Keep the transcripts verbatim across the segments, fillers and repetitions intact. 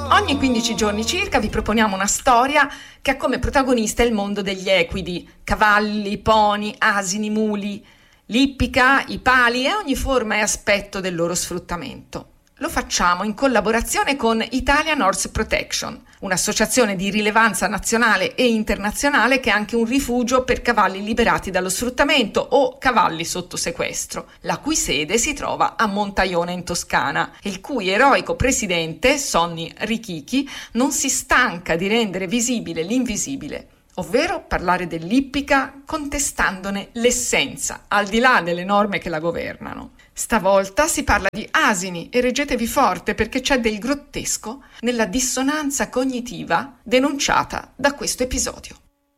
Ogni quindici giorni circa vi proponiamo una storia che ha come protagonista il mondo degli equidi, cavalli, pony, asini, muli, l'ippica, i pali e ogni forma e aspetto del loro sfruttamento. Lo facciamo in collaborazione con Italian Horse Protection, un'associazione di rilevanza nazionale e internazionale che è anche un rifugio per cavalli liberati dallo sfruttamento o cavalli sotto sequestro, la cui sede si trova a Montaione in Toscana e il cui eroico presidente, Sonny Richichi, non si stanca di rendere visibile l'invisibile, ovvero parlare dell'ippica contestandone l'essenza, al di là delle norme che la governano. Stavolta si parla di asini e reggetevi forte perché c'è del grottesco nella dissonanza cognitiva denunciata da questo episodio.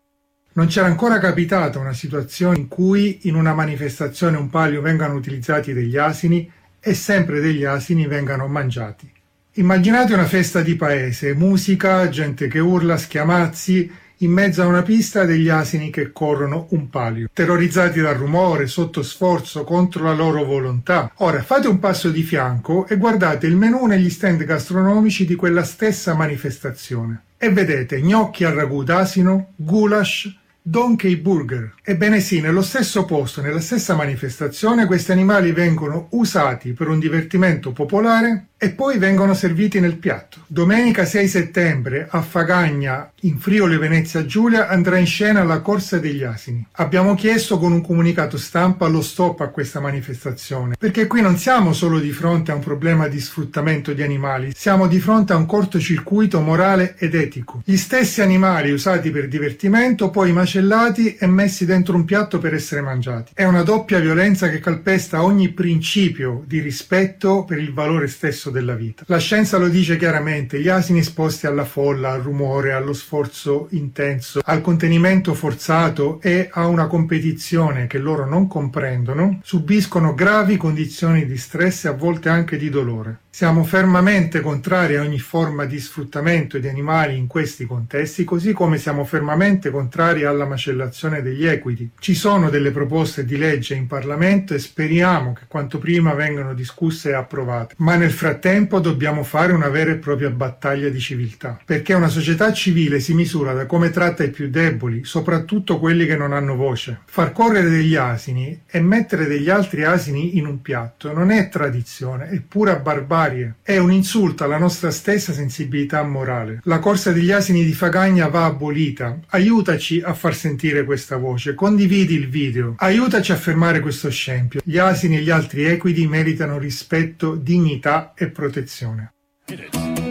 Non c'era ancora capitata una situazione in cui in una manifestazione un palio vengano utilizzati degli asini e sempre degli asini vengano mangiati. Immaginate una festa di paese, musica, gente che urla, schiamazzi, in mezzo a una pista degli asini che corrono un palio, terrorizzati dal rumore, sotto sforzo, contro la loro volontà. Ora fate un passo di fianco e guardate il menù negli stand gastronomici di quella stessa manifestazione e vedete gnocchi al ragù d'asino, goulash, donkey burger. Ebbene sì, nello stesso posto, nella stessa manifestazione, questi animali vengono usati per un divertimento popolare e poi vengono serviti nel piatto. Domenica sei settembre a Fagagna, in Friuli Venezia Giulia, andrà in scena la Corsa degli Asini. Abbiamo chiesto con un comunicato stampa lo stop a questa manifestazione, perché qui non siamo solo di fronte a un problema di sfruttamento di animali, siamo di fronte a un cortocircuito morale ed etico. Gli stessi animali usati per divertimento, poi macellati e messi dentro un piatto per essere mangiati. È una doppia violenza che calpesta ogni principio di rispetto per il valore stesso della vita. La scienza lo dice chiaramente: gli asini esposti alla folla, al rumore, allo sforzo intenso, al contenimento forzato e a una competizione che loro non comprendono, subiscono gravi condizioni di stress e a volte anche di dolore. Siamo fermamente contrari a ogni forma di sfruttamento di animali in questi contesti, così come siamo fermamente contrari alla macellazione degli equidi. Ci sono delle proposte di legge in Parlamento e speriamo che quanto prima vengano discusse e approvate. Ma nel frattempo dobbiamo fare una vera e propria battaglia di civiltà, perché una società civile si misura da come tratta i più deboli, soprattutto quelli che non hanno voce. Far correre degli asini e mettere degli altri asini in un piatto non è tradizione, è pura barbarie. È un insulto alla nostra stessa sensibilità morale. La corsa degli asini di Fagagna va abolita. Aiutaci a far sentire questa voce, condividi il video, aiutaci a fermare questo scempio. Gli asini e gli altri equidi meritano rispetto, dignità e protezione.